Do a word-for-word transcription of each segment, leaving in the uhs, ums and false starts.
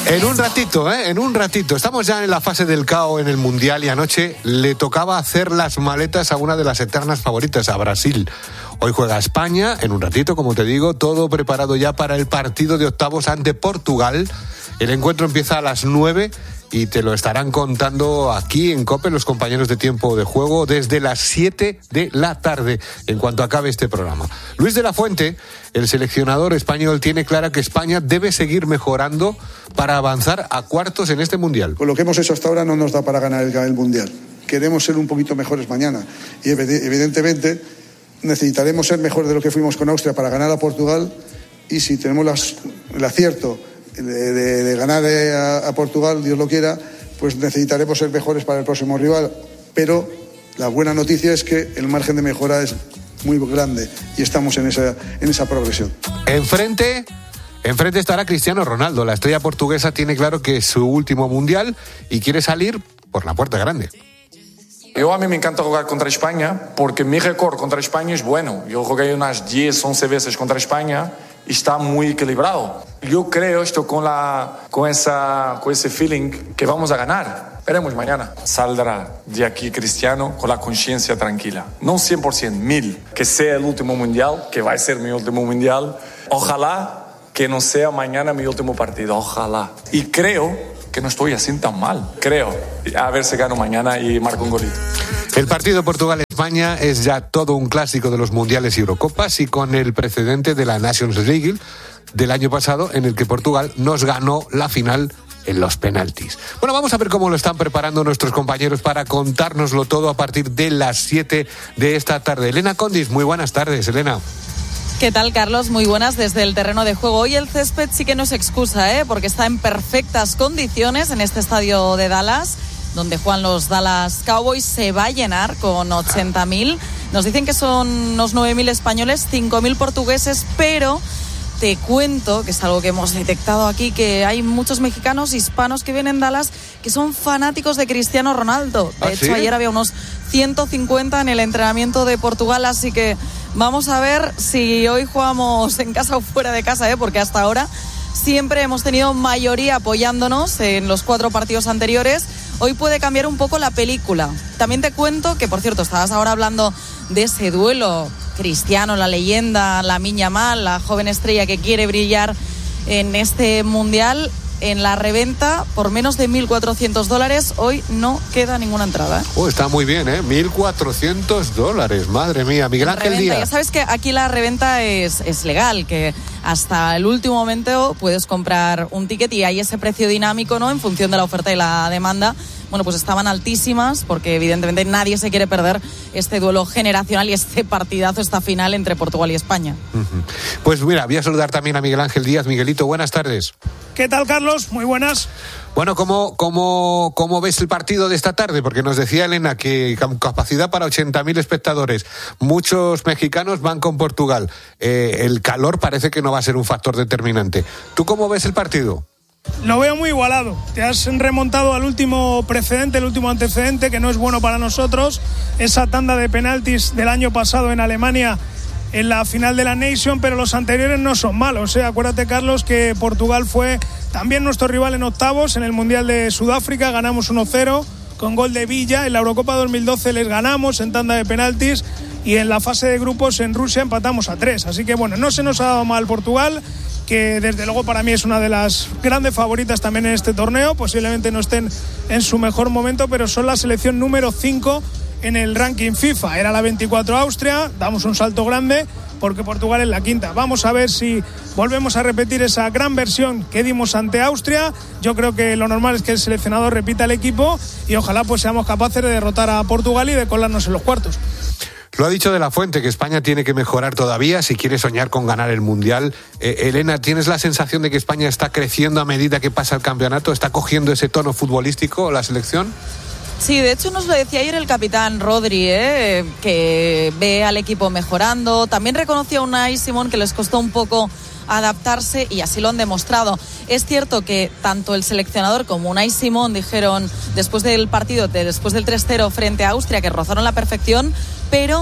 En un ratito, ¿eh? En un ratito. Estamos ya en la fase del caos en el Mundial y anoche le tocaba hacer las maletas a una de las eternas favoritas, a Brasil. Hoy juega España, en un ratito, como te digo, todo preparado ya para el partido de octavos ante Portugal. El encuentro empieza a las nueve y te lo estarán contando aquí en COPE los compañeros de Tiempo de Juego desde las siete de la tarde, en cuanto acabe este programa. Luis de la Fuente, el seleccionador español, tiene clara que España debe seguir mejorando para avanzar a cuartos en este Mundial. Con lo que hemos hecho hasta ahora no nos da para ganar el, el Mundial. Queremos ser un poquito mejores mañana y evidentemente necesitaremos ser mejores de lo que fuimos con Austria para ganar a Portugal, y si tenemos las, el acierto de, de, de ganar a, a Portugal, Dios lo quiera, pues necesitaremos ser mejores para el próximo rival. Pero la buena noticia es que el margen de mejora es muy grande y estamos en esa, en esa progresión. Enfrente... Enfrente estará Cristiano Ronaldo. La estrella portuguesa tiene claro que es su último mundial y quiere salir por la puerta grande. Yo a mí me encanta jugar contra España porque mi récord contra España es bueno. Yo jugué unas diez, once veces contra España y está muy equilibrado. Yo creo esto con, la, con, esa, con ese feeling que vamos a ganar. Veremos mañana. Saldrá de aquí Cristiano con la conciencia tranquila. No cien por ciento, mil. Que sea el último mundial, que va a ser mi último mundial. Ojalá que no sea mañana mi último partido, ojalá. Y creo que no estoy así tan mal, creo. A ver si gano mañana y marco un golito. El partido Portugal-España es ya todo un clásico de los mundiales y Eurocopas, y con el precedente de la Nations League del año pasado, en el que Portugal nos ganó la final en los penaltis. Bueno, vamos a ver cómo lo están preparando nuestros compañeros para contárnoslo todo a partir de las siete de esta tarde. Elena Condis, muy buenas tardes, Elena. ¿Qué tal, Carlos? Muy buenas desde el terreno de juego. Hoy el césped sí que no se excusa, ¿eh? Porque está en perfectas condiciones en este estadio de Dallas, donde juegan los Dallas Cowboys. Se va a llenar con ochenta mil. Nos dicen que son unos nueve mil españoles, cinco mil portugueses, pero te cuento, que es algo que hemos detectado aquí, que hay muchos mexicanos, hispanos que vienen en Dallas, que son fanáticos de Cristiano Ronaldo. De ¿Ah, hecho, sí? ayer había unos ciento cincuenta en el entrenamiento de Portugal, así que vamos a ver si hoy jugamos en casa o fuera de casa, ¿eh? Porque hasta ahora siempre hemos tenido mayoría apoyándonos en los cuatro partidos anteriores. Hoy puede cambiar un poco la película. También te cuento que, por cierto, estabas ahora hablando de ese duelo. Cristiano, la leyenda, Lamine Yamal, la joven estrella que quiere brillar en este Mundial. En la reventa, por menos de mil cuatrocientos dólares, hoy no queda ninguna entrada. Oh, está muy bien, ¿eh? mil cuatrocientos dólares, madre mía. Miguel Ángel Reventa. Díaz. Ya sabes que aquí la reventa es, es legal, que hasta el último momento puedes comprar un ticket y hay ese precio dinámico, ¿no? En función de la oferta y la demanda. Bueno, pues estaban altísimas porque evidentemente nadie se quiere perder este duelo generacional y este partidazo, esta final entre Portugal y España. Uh-huh. Pues mira, voy a saludar también a Miguel Ángel Díaz. Miguelito, buenas tardes. ¿Qué tal, Carlos? Muy buenas. Bueno, ¿cómo, cómo, cómo ves el partido de esta tarde? Porque nos decía Elena que capacidad para ochenta mil espectadores. Muchos mexicanos van con Portugal. Eh, el calor parece que no va a ser un factor determinante. ¿Tú cómo ves el partido? Lo veo muy igualado. Te has remontado al último precedente, el último antecedente, que no es bueno para nosotros. Esa tanda de penaltis del año pasado en Alemania en la final de la Nation, pero los anteriores no son malos, ¿eh? Acuérdate, Carlos, que Portugal fue también nuestro rival en octavos en el Mundial de Sudáfrica. Ganamos uno cero con gol de Villa. En la Eurocopa dos mil doce les ganamos en tanda de penaltis. Y en la fase de grupos en Rusia empatamos a tres. Así que bueno, no se nos ha dado mal Portugal, que desde luego para mí es una de las grandes favoritas también en este torneo. Posiblemente no estén en su mejor momento, pero son la selección número cinco en el ranking FIFA. Era la veinticuatro Austria, damos un salto grande porque Portugal es la quinta. Vamos a ver si volvemos a repetir esa gran versión que dimos ante Austria. Yo creo que lo normal es que el seleccionador repita el equipo y ojalá pues seamos capaces de derrotar a Portugal y de colarnos en los cuartos. Lo ha dicho de la Fuente, que España tiene que mejorar todavía si quiere soñar con ganar el Mundial. Eh, Elena, ¿tienes la sensación de que España está creciendo a medida que pasa el campeonato? ¿Está cogiendo ese tono futbolístico la selección? Sí, de hecho nos lo decía ayer el capitán Rodri, ¿eh? Que ve al equipo mejorando. También reconoció a Unai Simón que les costó un poco adaptarse y así lo han demostrado. Es cierto que tanto el seleccionador como Unai Simón dijeron después del partido, después del tres cero frente a Austria, que rozaron la perfección, pero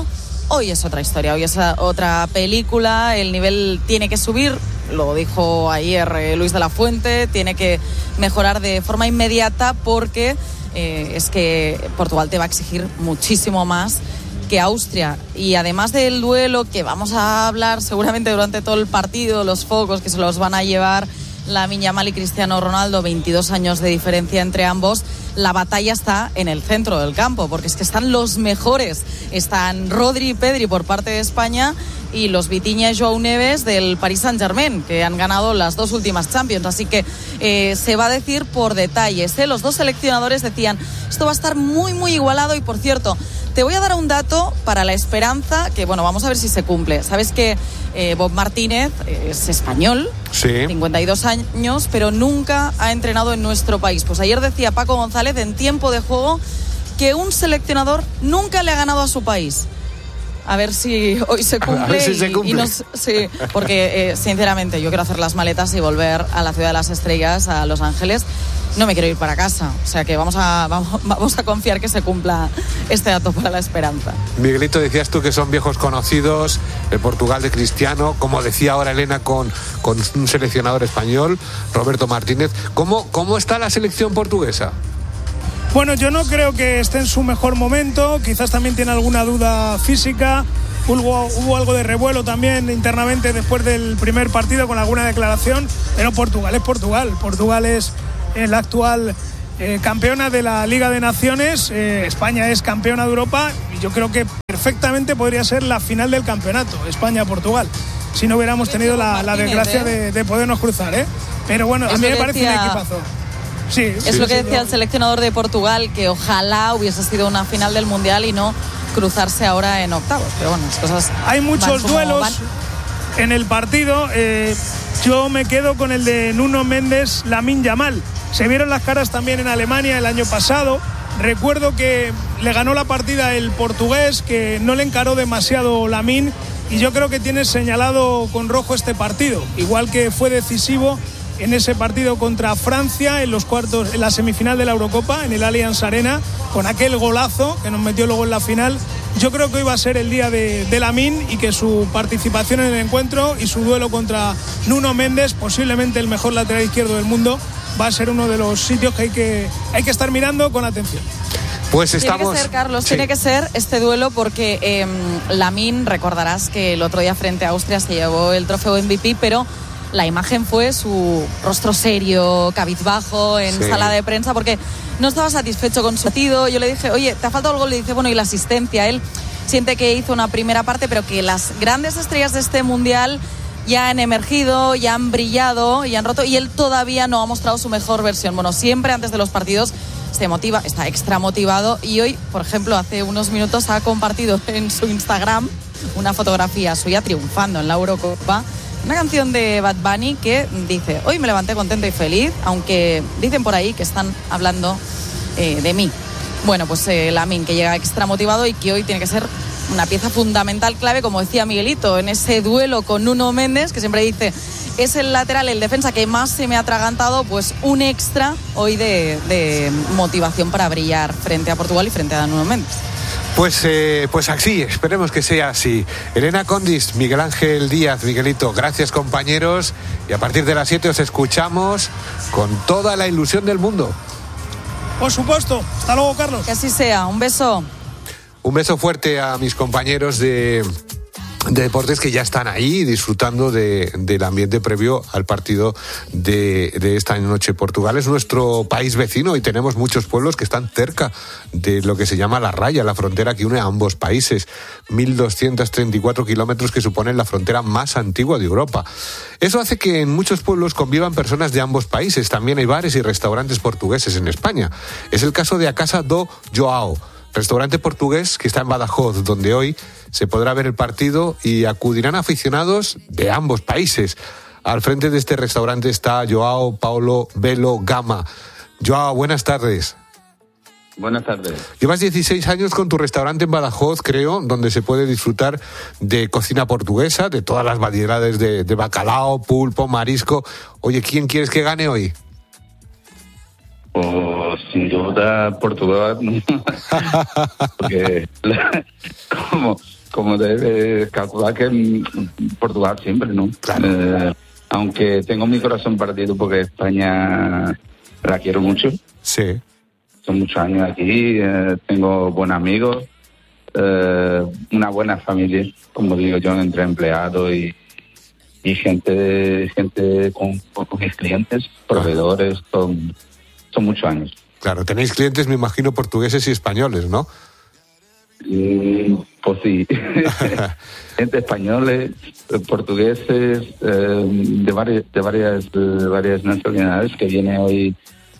Hoy es otra historia, hoy es otra película, el nivel tiene que subir, lo dijo ayer eh, Luis de la Fuente, tiene que mejorar de forma inmediata porque eh, es que Portugal te va a exigir muchísimo más que Austria. Y además del duelo que vamos a hablar seguramente durante todo el partido, los focos que se los van a llevar Lamine Yamal y Cristiano Ronaldo, veintidós años de diferencia entre ambos, la batalla está en el centro del campo, porque es que están los mejores. Están Rodri y Pedri por parte de España y los Vitinha y Joao Neves del Paris Saint-Germain, que han ganado las dos últimas Champions. Así que eh, se va a decir por detalles, ¿eh? Los dos seleccionadores decían, esto va a estar muy, muy igualado. Y por cierto, te voy a dar un dato para la esperanza, que bueno, vamos a ver si se cumple. Sabes que eh, Bob Martínez es español, sí. cincuenta y dos años, pero nunca ha entrenado en nuestro país. Pues ayer decía Paco González en tiempo de juego que un seleccionador nunca le ha ganado a su país. A ver si hoy se cumple. A ver si y, se cumple. Y nos, sí, porque eh, sinceramente yo quiero hacer las maletas y volver a la ciudad de las estrellas, a Los Ángeles. No me quiero ir para casa, o sea que vamos a, vamos, vamos a confiar que se cumpla este dato para la esperanza. Miguelito, decías tú que son viejos conocidos, el Portugal de Cristiano, como decía ahora Elena con, con un seleccionador español, Roberto Martínez. ¿Cómo, cómo está la selección portuguesa? Bueno, yo no creo que esté en su mejor momento, quizás también tiene alguna duda física. Hubo, hubo algo de revuelo también internamente después del primer partido con alguna declaración, pero Portugal es Portugal, Portugal es la actual eh, campeona de la Liga de Naciones, eh, España es campeona de Europa y yo creo que perfectamente podría ser la final del campeonato, España-Portugal, si no hubiéramos tenido la, la desgracia de, de podernos cruzar, ¿eh? Pero bueno, a mí me parece un equipazo. Sí, es sí, lo que sí, decía no. el seleccionador de Portugal, que ojalá hubiese sido una final del Mundial y no cruzarse ahora en octavos, pero bueno, las cosas hay muchos duelos van. En el partido. eh, yo me quedo con el de Nuno Méndez, Lamine Yamal. Se vieron las caras también en Alemania el año pasado. Recuerdo que le ganó la partida el portugués, que no le encaró demasiado Lamine, y yo creo que tiene señalado con rojo este partido, igual que fue decisivo en ese partido contra Francia en los cuartos, en la semifinal de la Eurocopa, en el Allianz Arena, con aquel golazo que nos metió luego en la final. Yo creo que hoy va a ser el día de, de Lamine y que su participación en el encuentro y su duelo contra Nuno Méndez, posiblemente el mejor lateral izquierdo del mundo, va a ser uno de los sitios que hay que, hay que estar mirando con atención. Pues estamos... Tiene que ser, Carlos, sí. tiene que ser este duelo porque eh, Lamine, recordarás que el otro día frente a Austria se llevó el trofeo M V P, pero la imagen fue su rostro serio, cabizbajo, en sí. sala de prensa, porque no estaba satisfecho con su partido. Yo le dije, oye, ¿te ha faltado el gol? Le dice, bueno, y la asistencia. Él siente que hizo una primera parte, pero que las grandes estrellas de este Mundial ya han emergido, ya han brillado y han roto, y él todavía no ha mostrado su mejor versión. Bueno, siempre antes de los partidos se motiva, está extra motivado, y hoy, por ejemplo, hace unos minutos ha compartido en su Instagram una fotografía suya triunfando en la Eurocopa, una canción de Bad Bunny que dice, hoy me levanté contento y feliz, aunque dicen por ahí que están hablando eh, de mí. Bueno, pues eh, Lamine, que llega extra motivado y que hoy tiene que ser una pieza fundamental, clave, como decía Miguelito, en ese duelo con Nuno Méndez, que siempre dice, es el lateral, el defensa que más se me ha atragantado, pues un extra hoy de, de motivación para brillar frente a Portugal y frente a Nuno Méndez. Pues, eh, pues así, esperemos que sea así. Elena Condis, Miguel Ángel Díaz, Miguelito, gracias compañeros, y a partir de las siete os escuchamos con toda la ilusión del mundo. Por supuesto. Hasta luego, Carlos. Que así sea. Un beso. Un beso fuerte a mis compañeros de, de deportes que ya están ahí disfrutando de, del ambiente previo al partido de, de esta noche. Portugal es nuestro país vecino y tenemos muchos pueblos que están cerca de lo que se llama la raya, la frontera que une a ambos países. mil doscientos treinta y cuatro kilómetros que suponen la frontera más antigua de Europa. Eso hace que en muchos pueblos convivan personas de ambos países. También hay bares y restaurantes portugueses en España. Es el caso de A Casa do Joao, restaurante portugués que está en Badajoz, donde hoy se podrá ver el partido y acudirán aficionados de ambos países. Al frente de este restaurante está Joao Paulo Belo Gama. Joao, buenas tardes. Buenas tardes. Llevas dieciséis años con tu restaurante en Badajoz, creo, donde se puede disfrutar de cocina portuguesa, de todas las variedades de, de bacalao, pulpo, marisco. Oye, ¿quién quieres que gane hoy? Pues sin duda Portugal. Porque la, como, como debe calcular que mm, Portugal siempre, ¿no? Claro. Eh, aunque tengo mi corazón partido porque España la quiero mucho. Sí. Son muchos años aquí, eh, tengo buenos amigos, eh, una buena familia, como digo yo, entre empleados y, y gente gente con, con mis clientes, proveedores, son, son muchos años. Claro, tenéis clientes, me imagino, portugueses y españoles, ¿no? Mm, pues sí, gente españoles, portugueses, eh, de varias de varias de varias nacionalidades que viene hoy.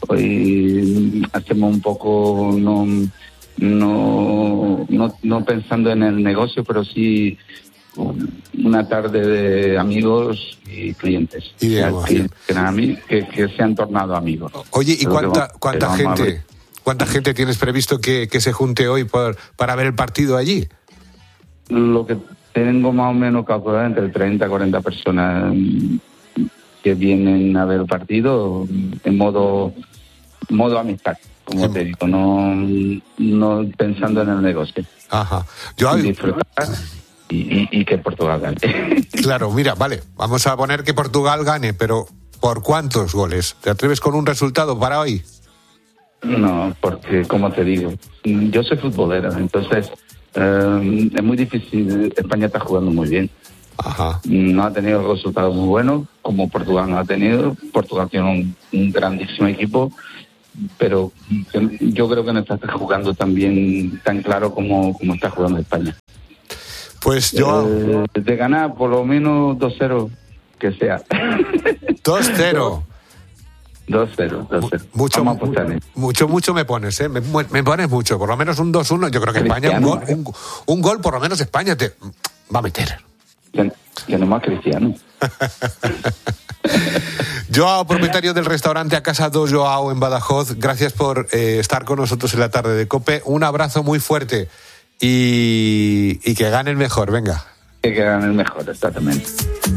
Hoy hacemos un poco, no, no, no, no pensando en el negocio, pero sí una tarde de amigos y clientes. Y de o sea, clientes que, que se han tornado amigos. Oye, ¿y cuánta, vamos, cuánta gente cuánta gente tienes previsto que, que se junte hoy por, para ver el partido allí? Lo que tengo más o menos calculado entre treinta a cuarenta personas que vienen a ver el partido en modo modo amistad, como sí. te digo, no, no pensando en el negocio. Ajá. Yo disfrutar y, y, y que Portugal gane. Claro, mira, vale, vamos a poner que Portugal gane, pero ¿por cuántos goles? ¿Te atreves con un resultado para hoy? No, porque como te digo, yo soy futbolero, entonces eh, es muy difícil. España está jugando muy bien. Ajá. No ha tenido resultados muy buenos, como Portugal no ha tenido. Portugal tiene un, un grandísimo equipo, pero yo creo que no está jugando tan bien, tan claro como, como está jugando España. Pues yo... Eh, de ganar por lo menos dos cero, que sea. dos cero. dos cero, dos cero. Mucho, mucho, mucho me pones, ¿eh? Me, me pones mucho, por lo menos un dos uno. Yo creo que España, un gol, un, un gol por lo menos España te va a meter. Que, que no más cristiano. Joao, propietario del restaurante A Casa do Joao en Badajoz, gracias por eh, estar con nosotros en la tarde de COPE. Un abrazo muy fuerte y, y que gane el mejor, venga. Que gane el mejor, exactamente.